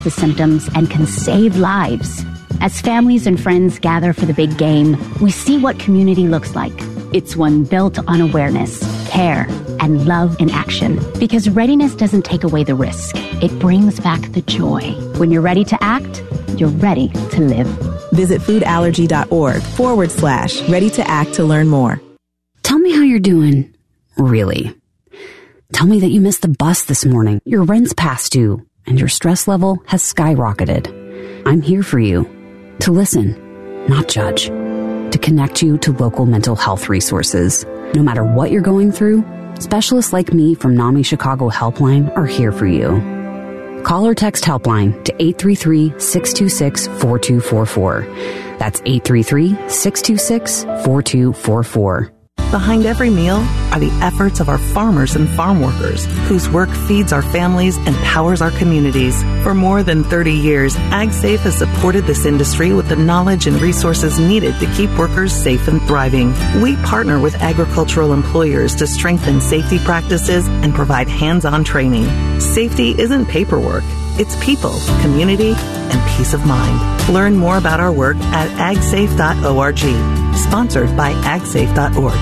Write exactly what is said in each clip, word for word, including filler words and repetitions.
the symptoms and can save lives. As families and friends gather for the big game, we see what community looks like. It's one built on awareness, care, and love in action. Because readiness doesn't take away the risk. It brings back the joy. When you're ready to act, you're ready to live. Visit foodallergy.org forward slash ready to act to learn more. Tell me how you're doing. Really. Tell me that you missed the bus this morning, your rent's past due, and your stress level has skyrocketed. I'm here for you. To listen, not judge. To connect you to local mental health resources. No matter what you're going through, specialists like me from NAMI Chicago Helpline are here for you. Call or text Helpline to eight three three, six two six, four two four four. That's eight three three, six two six, four two four four. Behind every meal are the efforts of our farmers and farm workers, whose work feeds our families and powers our communities. For more than thirty years, AgSafe has supported this industry with the knowledge and resources needed to keep workers safe and thriving. We partner with agricultural employers to strengthen safety practices and provide hands-on training. Safety isn't paperwork. It's people, community, and peace of mind. Learn more about our work at ag safe dot org. Sponsored by ag safe dot org.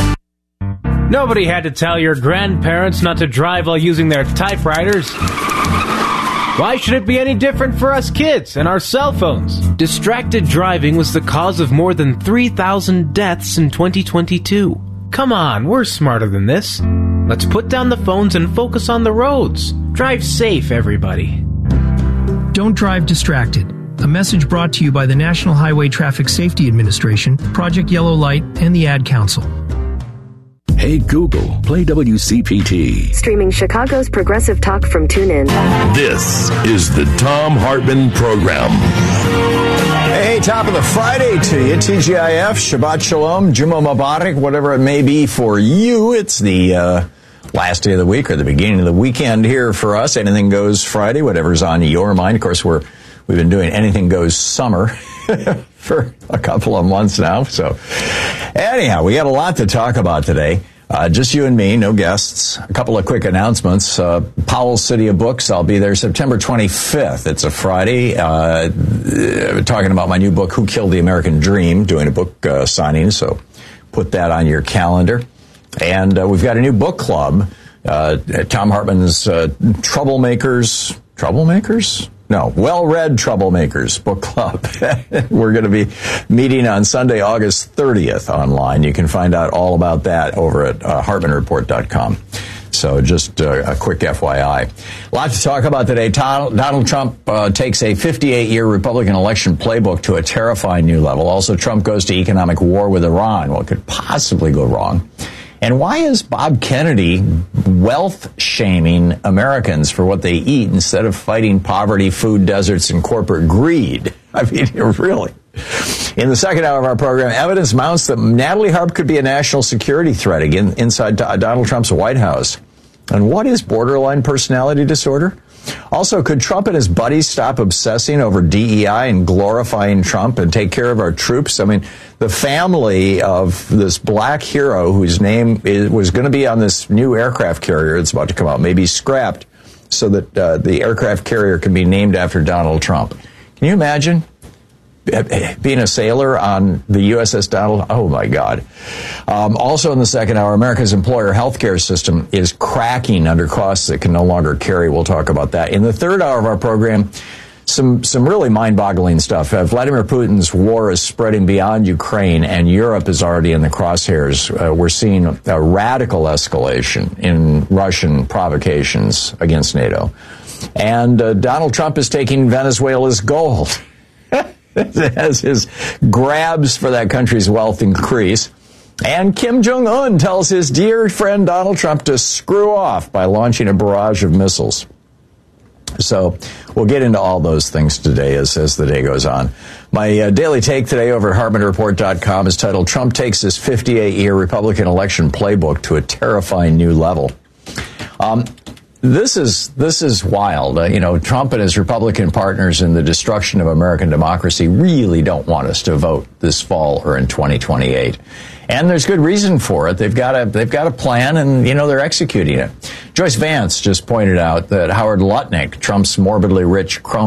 Nobody had to tell your grandparents not to drive while using their typewriters. Why should it be any different for us kids and our cell phones? Distracted driving was the cause of more than three thousand deaths in twenty twenty-two. Come on, we're smarter than this. Let's put down the phones and focus on the roads. Drive safe, everybody. Don't drive distracted. A message brought to you by the National Highway Traffic Safety Administration, Project Yellow Light, and the Ad Council. Hey Google, play W C P T. Streaming Chicago's progressive talk from TuneIn. This is the Thom Hartmann Program. Hey, top of the Friday to you. T G I F, Shabbat Shalom, Juma Mubarak, whatever it may be for you. It's the uh, last day of the week or the beginning of the weekend here for us. Anything Goes Friday, whatever's on your mind. Of course, we're, we've been doing Anything Goes Summer for a couple of months now. So anyhow, we got a lot to talk about today. Uh, just you and me, no guests. A couple of quick announcements. Uh, Powell's City of Books, I'll be there September twenty-fifth. It's a Friday. Uh, talking about my new book, Who Killed the American Dream, doing a book uh, signing, so put that on your calendar. And uh, we've got a new book club, uh, Thom Hartmann's uh, Troublemakers. Troublemakers? No, Well-Read Troublemakers Book Club. We're going to be meeting on Sunday, August thirtieth online. You can find out all about that over at uh, hartman report dot com. So just uh, a quick F Y I. A lot to talk about today. Donald Trump uh, takes a fifty-eight year Republican election playbook to a terrifying new level. Also, Trump goes to economic war with Iran. What could possibly go wrong? And why is Bob Kennedy wealth-shaming Americans for what they eat instead of fighting poverty, food deserts, and corporate greed? I mean, really. In the second hour of our program, evidence mounts that Natalie Harp could be a national security threat again inside Donald Trump's White House. And what is borderline personality disorder? Also, could Trump and his buddies stop obsessing over D E I and glorifying Trump and take care of our troops? I mean, the family of this black hero whose name is, was going to be on this new aircraft carrier that's about to come out may be scrapped so that uh, the aircraft carrier can be named after Donald Trump. Can you imagine being a sailor on the U S S Donald? Oh, my God. Um, also in the second hour, America's employer healthcare system is cracking under costs that can no longer carry. We'll talk about that. In the third hour of our program, some some really mind-boggling stuff. Uh, Vladimir Putin's war is spreading beyond Ukraine, and Europe is already in the crosshairs. Uh, we're seeing a radical escalation in Russian provocations against NATO. And uh, Donald Trump is taking Venezuela's gold as his grabs for that country's wealth increase. And Kim Jong-un tells his dear friend Donald Trump to screw off by launching a barrage of missiles. So we'll get into all those things today as, as the day goes on. My uh, daily take today over at hartman report dot com is titled, Trump Takes His fifty-eight year Republican Election Playbook to a Terrifying New Level. Um, This is this is wild. Uh, you know, Trump and his Republican partners in the destruction of American democracy really don't want us to vote this fall or in twenty twenty-eight. And there's good reason for it. They've got a they've got a plan, and you know they're executing it. Joyce Vance just pointed out that Howard Lutnick, Trump's morbidly rich crony,